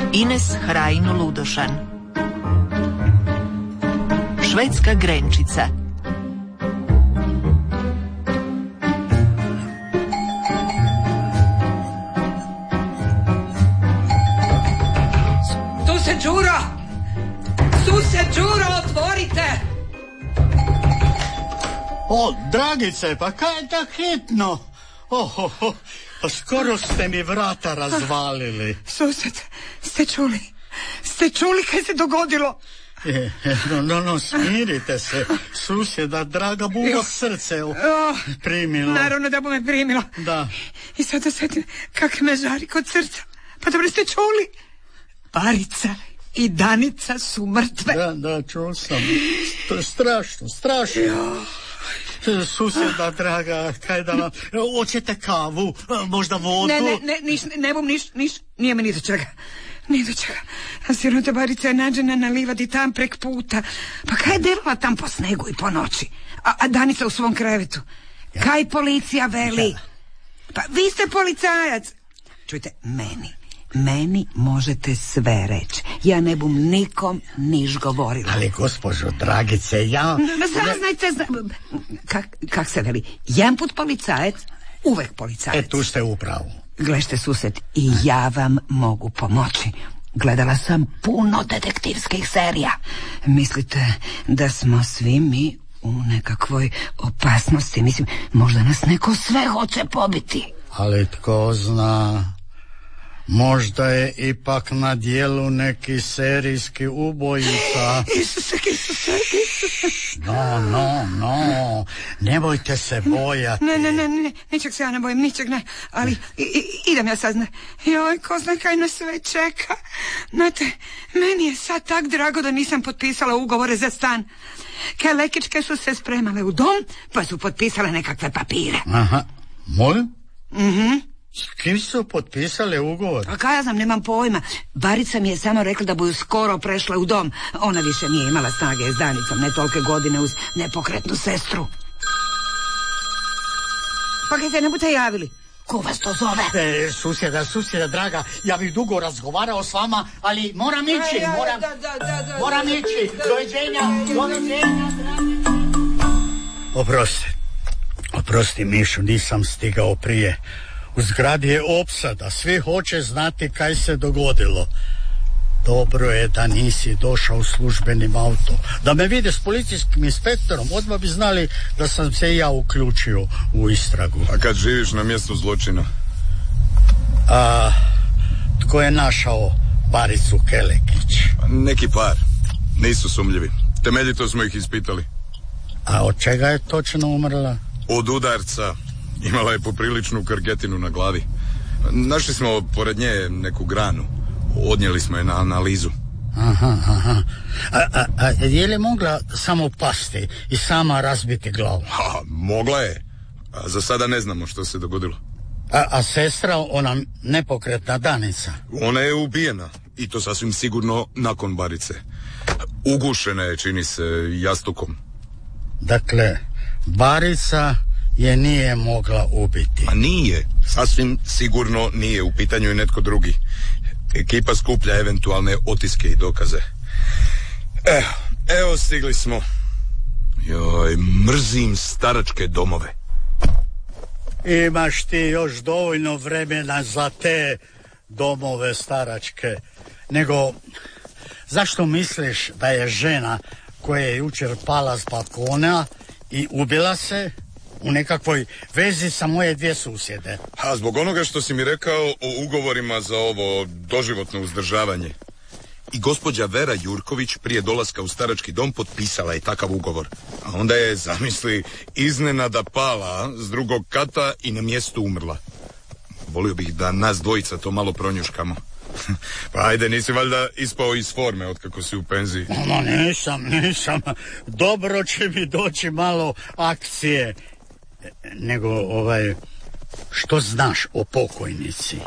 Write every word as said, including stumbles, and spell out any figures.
Ines Hrajnu Ludošan. Švedska grenčica. Sused Đuro! Sused Đuro, otvorite! O, Dragice, pa kaj je tak hitno? Oh, oh, oh, pa skoro ste mi vrata razvalili. Sused, ste čuli? Ste čuli kaj se dogodilo? Je, no, no, no, smirite se. Susjeda, draga, buva srce oh, primilo. Naravno da bu me primilo. Da. I sad osjetim kak me žari kod srca. Pa dobro ste čuli? Barica i Danica su mrtve. Da, da, čuo sam. To je strašno, strašno. Jo. Susjeda, draga, kaj da vam... Hoćete kavu, možda vodu? Ne, ne, ne, niš, ne bom niš, niš, nije mi ni do čega. Ni do čega. A sirota Barica je nađena na livadi tam prek puta. Pa kaj je delala tam po snegu i po noći? A, a Danica u svom krevetu? Ja. Kaj policija veli? Ja. Pa vi ste policajac. Čujte, meni, meni možete sve reći. Ja ne bum nikom niš govorila. Ali, gospođo Dragice, ja... Saznajte, zna... Kak, kak se veli? Jedan put policajac, uvek policajac. E, tu ste upravo. Glešte, sused, i ja vam mogu pomoći. Gledala sam puno detektivskih serija. Mislite da smo svi mi u nekakvoj opasnosti? Mislim, možda nas neko sve hoće pobiti. Ali tko zna... Možda je ipak na dijelu neki serijski ubojica. Isuse, Isuse, Isuse. No, no, no. Nemojte se bojati. Ne, ne, ne, ne. Ničeg se ja ne bojim, ničeg ne. Ali i, i, idem ja sad. Joj, ko zna kaj nas sve čeka. Znate, meni je sad tak drago da nisam potpisala ugovore za stan. Kaj lekičke su se spremale u dom, pa su potpisale nekakve papire. Aha, molim? Mhm. S kim su potpisali ugovor? A kaj ja znam, nemam pojma. Barica mi je samo rekla da budu skoro prešla u dom. Ona više nije imala snage s Danicom, ne tolike godine uz nepokretnu sestru. Pa kaj se ne budete javili? Ko vas to zove? E, susjeda, susjeda, draga, ja bih dugo razgovarao s vama, ali moram ići, moram, da, da, da, da, moram da, ići. Doviđenja, doviđenja, Oprosti, oprosti Mišu, nisam stigao prije. U zgradi je opsada, svi hoće znati kaj se dogodilo. Dobro je da nisi došao službenim autom. Da me vide s policijskim inspektorom, odmah bi znali da sam se i ja uključio u istragu. A kad živiš na mjestu zločina? A tko je našao Baricu Kelekić? Neki par, nisu sumljivi. Temeljito smo ih ispitali. A od čega je točno umrla? Od udarca. Imala je popriličnu krgetinu na glavi. Našli smo pored nje neku granu. Odnijeli smo je na analizu. Aha, aha. A, a, a je li mogla samo pasti i sama razbiti glavu? Ha, mogla je. A za sada ne znamo što se dogodilo. A, a sestra, ona nepokretna Danica? Ona je ubijena. I to sasvim sigurno nakon Barice. Ugušena je, čini se, jastukom. Dakle, Barica je nije mogla ubiti. A nije. Sasvim sigurno nije. U pitanju je netko drugi. Ekipa skuplja eventualne otiske i dokaze. Evo, evo stigli smo. Joj, mrzim staračke domove. Imaš ti još dovoljno vremena za te domove staračke. Nego, zašto misliš da je žena koja je jučer pala s balkona i ubila se u nekakvoj vezi sa moje dvije susjede? A zbog onoga što si mi rekao o ugovorima za ovo doživotno uzdržavanje. I gospođa Vera Jurković prije dolaska u starački dom potpisala je takav ugovor. A onda je, zamisli, iznenada pala s drugog kata i na mjestu umrla. Volio bih da nas dvojica to malo pronjuškamo. Pa ajde, nisi valjda ispao iz forme otkako si u penziji? No, nisam, nisam. Dobro će mi doći malo akcije. Nego, ovaj, što znaš o pokojnici?